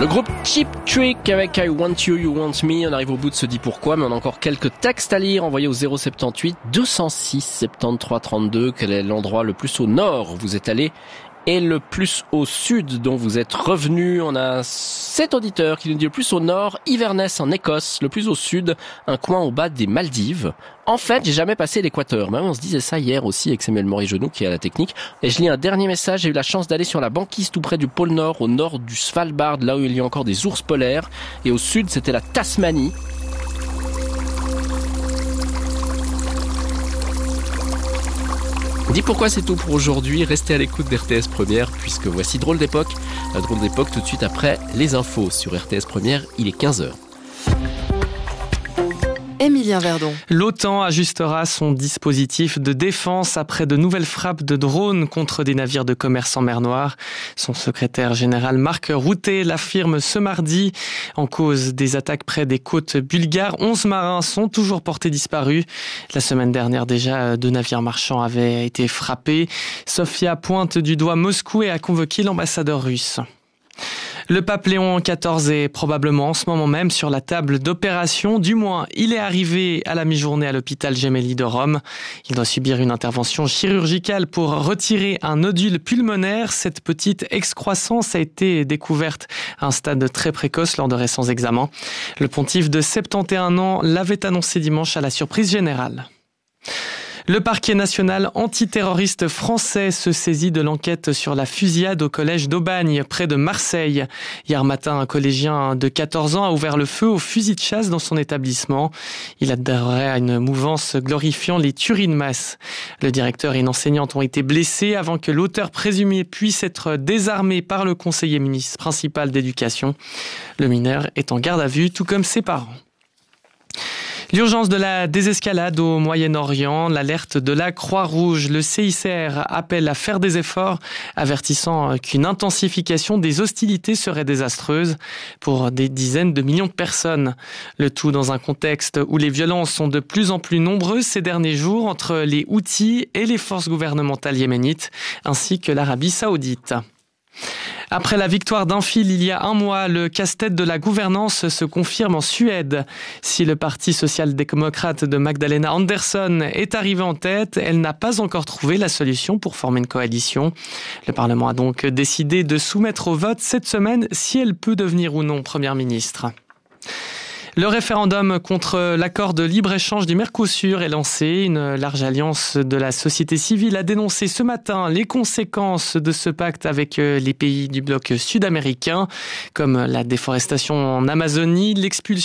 Le groupe Cheap Trick avec I Want You, You Want Me. On arrive au bout de ce dit pourquoi, mais on a encore quelques textes à lire. Envoyez au 078 206 73 32. Quel est l'endroit le plus au nord où vous êtes allé et le plus au sud dont vous êtes revenu? On a 7 auditeurs qui nous disent le plus au nord, Inverness en Écosse, le plus au sud, un coin au bas des Maldives. En fait, j'ai jamais passé l'équateur. Mais on se disait ça hier aussi avec Samuel Maury-Genoux qui est à la technique. Et je lis un dernier message. J'ai eu la chance d'aller sur la banquise tout près du pôle Nord, au nord du Svalbard, là où il y a encore des ours polaires. Et au sud, c'était la Tasmanie. Dis pourquoi c'est tout pour aujourd'hui. Restez à l'écoute d'RTS Première puisque voici Drôle d'époque. Drôle d'époque tout de suite après les infos sur RTS Première. Il est 15h. Émilien Verdon. L'OTAN ajustera son dispositif de défense après de nouvelles frappes de drones contre des navires de commerce en mer Noire. Son secrétaire général Marc Rutte l'affirme ce mardi. En cause des attaques près des côtes bulgares, 11 marins sont toujours portés disparus. La semaine dernière déjà, 2 navires marchands avaient été frappés. Sofia pointe du doigt Moscou et a convoqué l'ambassadeur russe. Le pape Léon XIV est probablement en ce moment même sur la table d'opération. Du moins, il est arrivé à la mi-journée à l'hôpital Gemelli de Rome. Il doit subir une intervention chirurgicale pour retirer un nodule pulmonaire. Cette petite excroissance a été découverte à un stade très précoce lors de récents examens. Le pontife de 71 ans l'avait annoncé dimanche à la surprise générale. Le parquet national antiterroriste français se saisit de l'enquête sur la fusillade au collège d'Aubagne, près de Marseille. Hier matin, un collégien de 14 ans a ouvert le feu au fusil de chasse dans son établissement. Il adhérait à une mouvance glorifiant les tueries de masse. Le directeur et une enseignante ont été blessés avant que l'auteur présumé puisse être désarmé par le conseiller principal d'éducation. Le mineur est en garde à vue, tout comme ses parents. L'urgence de la désescalade au Moyen-Orient, l'alerte de la Croix-Rouge, le CICR appelle à faire des efforts, avertissant qu'une intensification des hostilités serait désastreuse pour des dizaines de millions de personnes. Le tout dans un contexte où les violences sont de plus en plus nombreuses ces derniers jours entre les Houthis et les forces gouvernementales yéménites, ainsi que l'Arabie Saoudite. Après la victoire d'un fil il y a un mois, le casse-tête de la gouvernance se confirme en Suède. Si le parti social-démocrate de Magdalena Andersson est arrivé en tête, elle n'a pas encore trouvé la solution pour former une coalition. Le Parlement a donc décidé de soumettre au vote cette semaine si elle peut devenir ou non première ministre. Le référendum contre l'accord de libre-échange du Mercosur est lancé. Une large alliance de la société civile a dénoncé ce matin les conséquences de ce pacte avec les pays du bloc sud-américain, comme la déforestation en Amazonie, l'expulsion